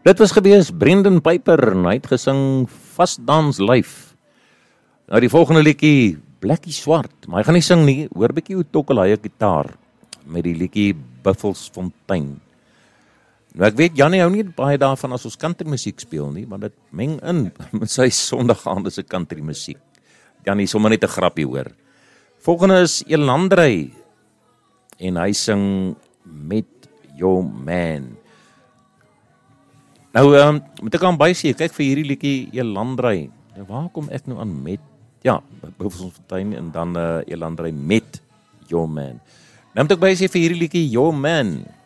Dit was gewees Brendan Piper en hy het gesing Fast Dance Life. Nou die volgende liedjie, Blackie Swart, maar hy gaan nie sing nie, hoor bietjie hoe tokkel hy 'n gitaar met die liedjie Buffelsfontein. Nou ek weet, Jannie hou nie baie daarvan as ons country musiek speel nie, maar dit meng in met sy Sondagaande se country musiek. Jannie, sommer net 'n grappie hoor. Volgende is Elandrey en hy sing Met Your Man. Nou, moet ek aan bysê, kyk vir hierdie liedjie Elandrey. Nou, waar kom ek nou aan met? Ja, Buffelsfontein en dan Elandrey Met Your Man. Nou moet ek bysê vir hierdie liedjie Your Man.